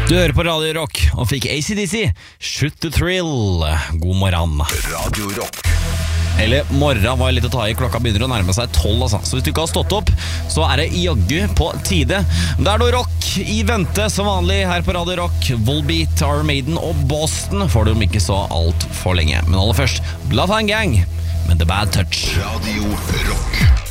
Du hører på Radio Rock og fikk AC/DC, Shoot the Thrill. God morgen. Radio Rock. Eller morgen var litt å ta i, klokka begynner å nærme seg 12 altså. Så hvis du ikke har stått opp, så er det jaggu på tide. Det er noe rock i vente som vanlig her på Radio Rock. Volbeat, Iron Maiden og Boston får du om ikke så alt for lenge. Men aller først, Bloodhound Gang med The Bad Touch. Radio Rock.